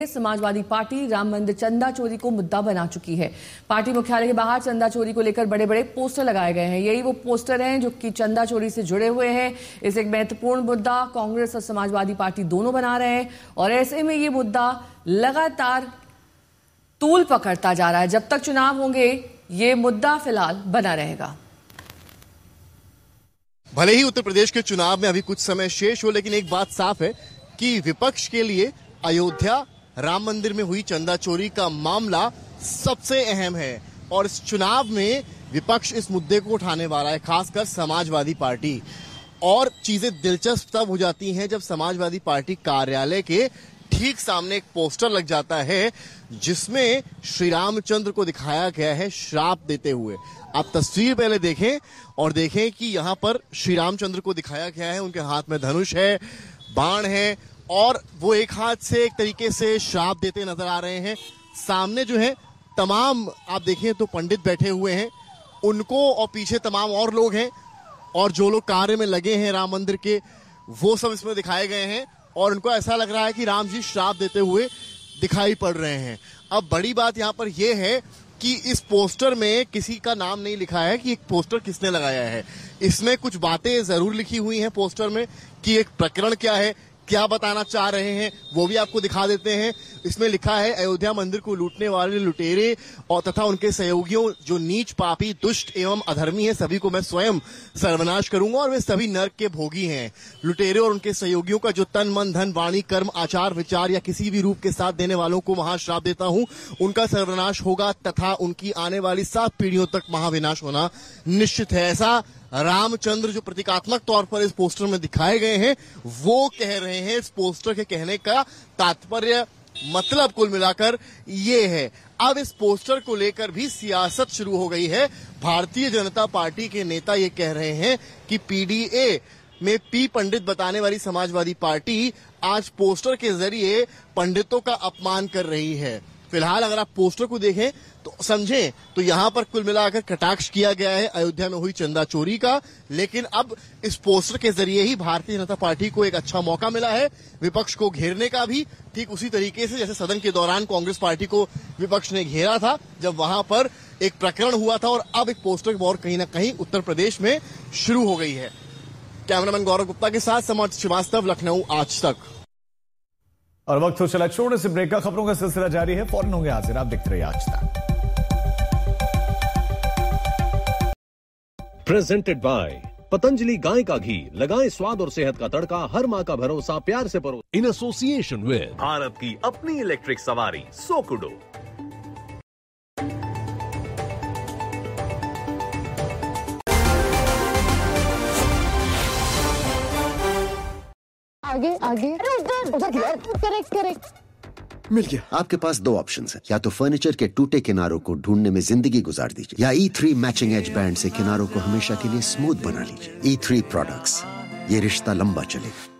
Samajwadi party Ram मंदिर चंदा चोरी को मुद्दा बना चुकी है। पार्टी मुख्यालय के बाहर चंदा चोरी को लेकर बड़े बड़े पोस्टर लगाए गए हैं। यही वो पोस्टर हैं जो कि चंदा चोरी से जुड़े हुए हैं। इस एक महत्वपूर्ण मुद्दा कांग्रेस और समाजवादी पार्टी दोनों बना रहे हैं और ऐसे में ये मुद्दा लगातार तूल पकड़ता जा रहा है। जब तक चुनाव होंगे ये मुद्दा फिलहाल बना रहेगा। भले ही उत्तर प्रदेश के चुनाव में अभी कुछ समय शेष हो, लेकिन एक बात साफ है कि विपक्ष के लिए अयोध्या राम मंदिर में हुई चंदा चोरी का मामला सबसे अहम है और इस चुनाव में विपक्ष इस मुद्दे को उठाने वाला है, खासकर समाजवादी पार्टी। और चीजें दिलचस्प तब हो जाती हैं जब समाजवादी पार्टी कार्यालय के ठीक सामने एक पोस्टर लग जाता है जिसमें श्री रामचंद्र को दिखाया गया है श्राप देते हुए। आप तस्वीर पहले देखें और देखें कि यहाँ पर श्री रामचंद्र को दिखाया गया है, उनके हाथ में धनुष है, बाण है और वो एक हाथ से एक तरीके से श्राप देते नजर आ रहे हैं। सामने जो है तमाम आप देखें तो पंडित बैठे हुए हैं, उनको और पीछे तमाम और लोग हैं और जो लोग कार्य में लगे हैं राम मंदिर के वो सब इसमें दिखाए गए हैं और उनको ऐसा लग रहा है कि राम जी श्राप देते हुए दिखाई पड़ रहे हैं। अब बड़ी बात यहाँ पर यह है कि इस पोस्टर में किसी का नाम नहीं लिखा है कि एक पोस्टर किसने लगाया है। इसमें कुछ बातें जरूर लिखी हुई हैं पोस्टर में कि एक प्रकरण क्या है, क्या बताना चाह रहे हैं, वो भी आपको दिखा देते हैं। इसमें लिखा है अयोध्या मंदिर को लूटने वाले लुटेरे और तथा उनके सहयोगियों जो नीच पापी दुष्ट एवं अधर्मी हैं सभी को मैं स्वयं सर्वनाश करूंगा और वे सभी नरक के भोगी हैं। लुटेरे और उनके सहयोगियों का जो तन मन धन वाणी कर्म आचार विचार या किसी भी रूप के साथ देने वालों को महाश्राप देता हूं, उनका सर्वनाश होगा तथा उनकी आने वाली 7 पीढ़ियों तक महाविनाश होना निश्चित है। ऐसा रामचंद्र जो प्रतीकात्मक तौर पर इस पोस्टर में दिखाए गए हैं वो कह रहे हैं। इस पोस्टर के कहने का तात्पर्य मतलब कुल मिलाकर ये है। अब इस पोस्टर को लेकर भी सियासत शुरू हो गई है। भारतीय जनता पार्टी के नेता ये कह रहे हैं कि पीडीए में पी पंडित बताने वाली समाजवादी पार्टी आज पोस्टर के जरिए पंडितों का अपमान कर रही है। फिलहाल अगर आप पोस्टर को देखें तो समझें तो यहाँ पर कुल मिलाकर कटाक्ष किया गया है अयोध्या में हुई चंदा चोरी का, लेकिन अब इस पोस्टर के जरिए ही भारतीय जनता पार्टी को एक अच्छा मौका मिला है विपक्ष को घेरने का भी, ठीक उसी तरीके से जैसे सदन के दौरान कांग्रेस पार्टी को विपक्ष ने घेरा था जब वहां पर एक प्रकरण हुआ था। और अब एक पोस्टर की वॉर कहीं ना कहीं उत्तर प्रदेश में शुरू हो गई है। कैमरामैन गौरव गुप्ता के साथ समर्थ श्रीवास्तव, लखनऊ आज तक। और वक्त हो चला छोड़ने से ब्रेक का, खबरों का सिलसिला जारी है, फौरन होंगे हाजिर, आप देखते रहिए आज तक। प्रेजेंटेड बाय पतंजलि गाय का घी, लगाएं स्वाद और सेहत का तड़का, हर माँ का भरोसा प्यार से परो। इन एसोसिएशन विद भारत की अपनी इलेक्ट्रिक सवारी सोकुडो। आगे आगे उधर करेक्ट मिल गया। आपके पास 2 ऑप्शंस हैं, या तो फर्नीचर के टूटे किनारों को ढूंढने में जिंदगी गुजार दीजिए या E3 मैचिंग एज बैंड से किनारों को हमेशा के लिए स्मूथ बना लीजिए। E3 प्रोडक्ट्स, ये रिश्ता लंबा चलेगा।